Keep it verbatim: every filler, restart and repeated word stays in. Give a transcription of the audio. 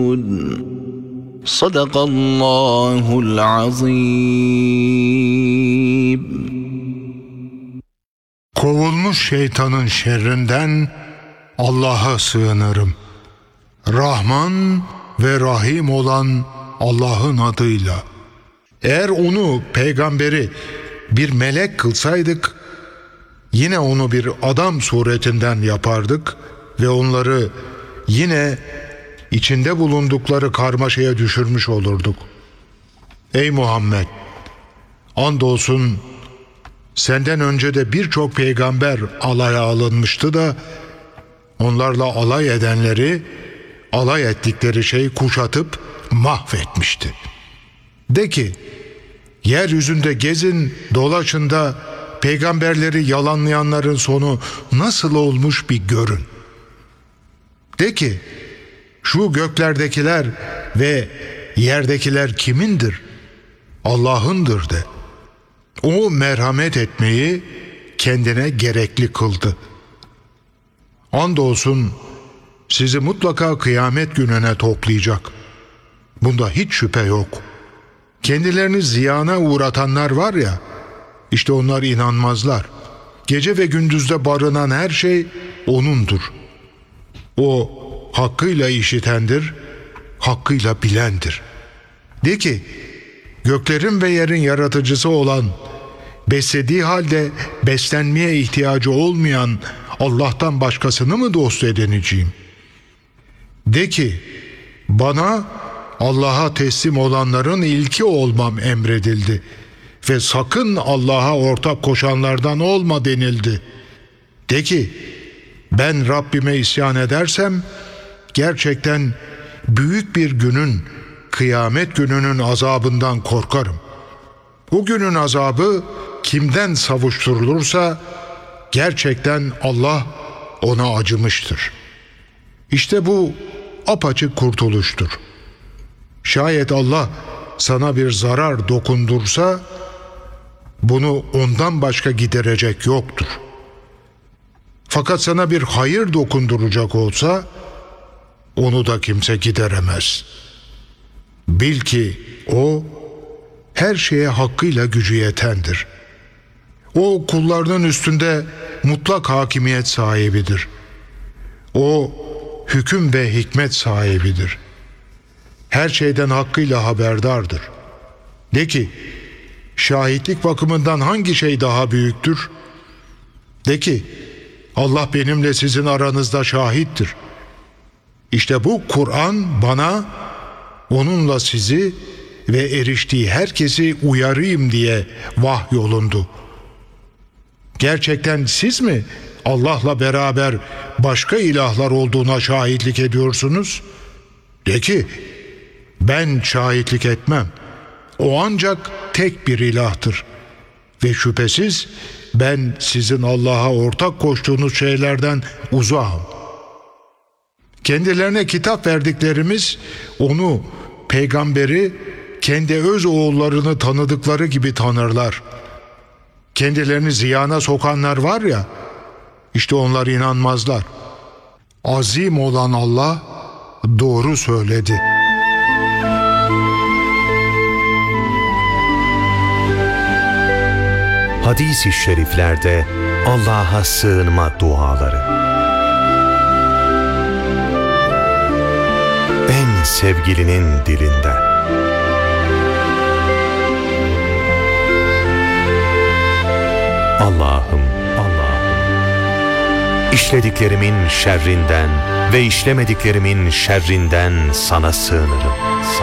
صدق الله العظيم. Kovulmuş şeytanın şerrinden Allah'a sığınırım. Rahman ve Rahim olan Allah'ın adıyla. Eğer onu, peygamberi, bir melek kılsaydık, yine onu bir adam suretinden yapardık ve onları yine içinde bulundukları karmaşaya düşürmüş olurduk. Ey Muhammed! Andolsun senden önce de birçok peygamber alaya alınmıştı da onlarla alay edenleri alay ettikleri şey kuşatıp mahvetmişti. De ki, yeryüzünde gezin, dolaşın da peygamberleri yalanlayanların sonu nasıl olmuş bir görün. De ki, şu göklerdekiler ve yerdekiler kimindir? Allah'ındır de. O merhamet etmeyi kendine gerekli kıldı. Andolsun sizi mutlaka kıyamet gününe toplayacak. Bunda hiç şüphe yok. Kendilerini ziyana uğratanlar var ya, işte onlar inanmazlar. Gece ve gündüzde barınan her şey O'nundur. O hakkıyla işitendir, hakkıyla bilendir. De ki, göklerin ve yerin yaratıcısı olan, beslediği halde beslenmeye ihtiyacı olmayan Allah'tan başkasını mı dost edineceğim? De ki, bana Allah'a teslim olanların ilki olmam emredildi ve sakın Allah'a ortak koşanlardan olma denildi. De ki, ben Rabbime isyan edersem gerçekten büyük bir günün, kıyamet gününün azabından korkarım. O günün azabı kimden savuşturulursa gerçekten Allah ona acımıştır. İşte bu apaçık kurtuluştur. Şayet Allah sana bir zarar dokundursa bunu ondan başka giderecek yoktur. Fakat sana bir hayır dokunduracak olsa onu da kimse gideremez. Bil ki O her şeye hakkıyla gücü yetendir. O kullarının üstünde mutlak hakimiyet sahibidir. O hüküm ve hikmet sahibidir. Her şeyden hakkıyla haberdardır. De ki, şahitlik bakımından hangi şey daha büyüktür? De ki, Allah benimle sizin aranızda şahittir. İşte bu Kur'an bana, onunla sizi ve eriştiği herkesi uyarayım diye vahyolundu. Gerçekten siz mi Allah'la beraber başka ilahlar olduğuna şahitlik ediyorsunuz? De ki, ben şahitlik etmem. O ancak tek bir ilahtır. Ve şüphesiz ben sizin Allah'a ortak koştuğunuz şeylerden uzağım. Kendilerine kitap verdiklerimiz onu, peygamberi, kendi öz oğullarını tanıdıkları gibi tanırlar. Kendilerini ziyana sokanlar var ya, işte onlar inanmazlar. Azim olan Allah doğru söyledi. Hadis-i şeriflerde Allah'a sığınma duaları. En sevgilinin dilinden. Allah'ım, Allah'ım, işlediklerimin şerrinden ve işlemediklerimin şerrinden sana sığınırım.